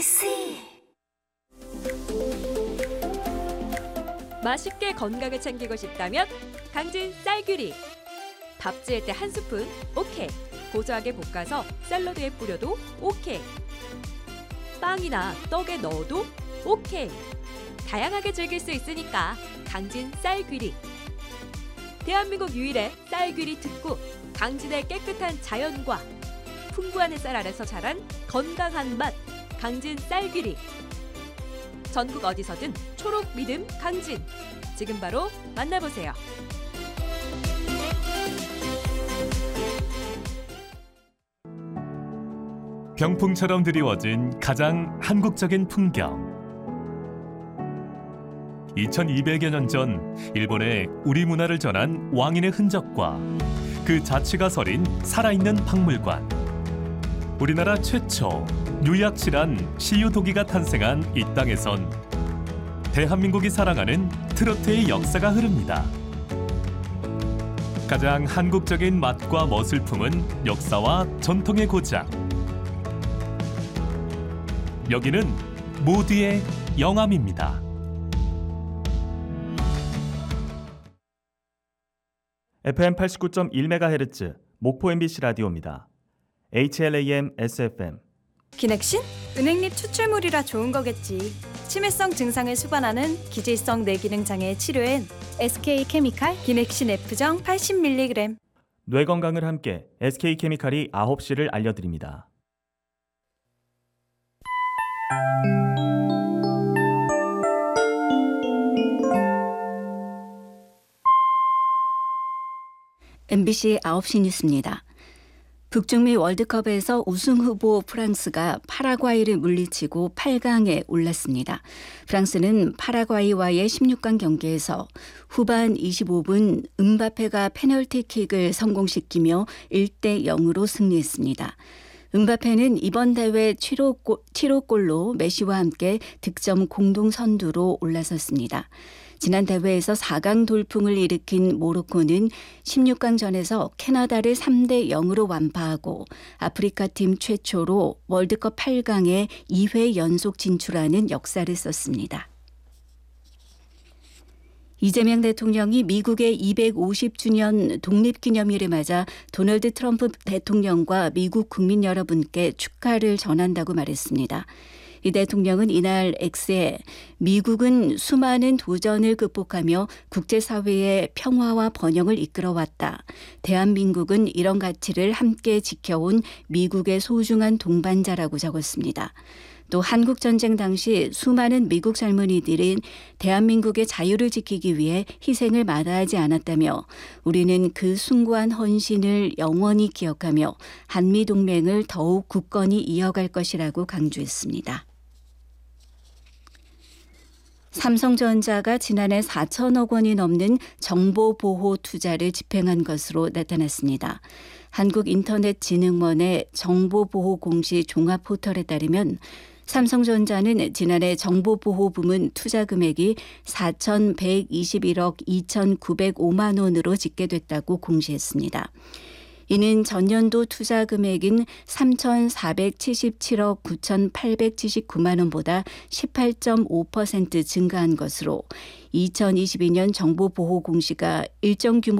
맛있게 건강을 챙기고 싶다면 강진 쌀귀리. 밥 지을 때 한 스푼 오케이. 고소하게 볶아서 샐러드에 뿌려도 오케이. 빵이나 떡에 넣어도 오케이. 다양하게 즐길 수 있으니까 강진 쌀귀리. 대한민국 유일의 쌀귀리 특구. 강진의 깨끗한 자연과 풍부한 햇살 아래서 자란 건강한 맛. 강진 쌀귀리. 전국 어디서든 초록 믿음 강진. 지금 바로 만나보세요. 병풍처럼 드리워진 가장 한국적인 풍경. 2200여 년 전 일본에 우리 문화를 전한 왕인의 흔적과 그 자취가 서린 살아있는 박물관. 우리나라 최초 유약실한 시유도기가 탄생한 이 땅에선 대한민국이 사랑하는 트로트의 역사가 흐릅니다. 가장 한국적인 맛과 멋을 품은 역사와 전통의 고장. 여기는 모두의 영암입니다. FM 89.1MHz 목포 MBC 라디오입니다. HLAM SFM. 기넥신? 은행잎 추출물이라 좋은 거겠지. 치매성 증상을 수반하는 기질성 뇌기능 장애 치료엔 SK케미칼 기넥신 F정 80mg. 뇌 건강을 함께 SK케미칼이 9시를 알려드립니다. MBC 9시 뉴스입니다. 북중미 월드컵에서 우승 후보 프랑스가 파라과이를 물리치고 8강에 올랐습니다. 프랑스는 파라과이와의 16강 경기에서 후반 25분 음바페가 페널티킥을 성공시키며 1대0으로 승리했습니다. 음바페는 이번 대회 7호 골로 메시와 함께 득점 공동 선두로 올라섰습니다. 지난 대회에서 4강 돌풍을 일으킨 모로코는 16강전에서 캐나다를 3대0으로 완파하고 아프리카 팀 최초로 월드컵 8강에 2회 연속 진출하는 역사를 썼습니다. 이재명 대통령이 미국의 250주년 독립기념일을 맞아 도널드 트럼프 대통령과 미국 국민 여러분께 축하를 전한다고 말했습니다. 이 대통령은 이날 X에 미국은 수많은 도전을 극복하며 국제사회의 평화와 번영을 이끌어왔다. 대한민국은 이런 가치를 함께 지켜온 미국의 소중한 동반자라고 적었습니다. 또 한국전쟁 당시 수많은 미국 젊은이들은 대한민국의 자유를 지키기 위해 희생을 마다하지 않았다며 우리는 그 숭고한 헌신을 영원히 기억하며 한미동맹을 더욱 굳건히 이어갈 것이라고 강조했습니다. 삼성전자가 지난해 4천억 원이 넘는 정보보호 투자를 집행한 것으로 나타났습니다. 한국인터넷진흥원의 정보보호공시 종합포털에 따르면 삼성전자는 지난해 정보보호 부문 투자 금액이 4,121억 2,905만 원으로 집계됐다고 공시했습니다. 이는 전년도 투자 금액인 3,477억 9,879만 원보다 18.5% 증가한 것으로 2022년 정보보호 공시가 일정 규모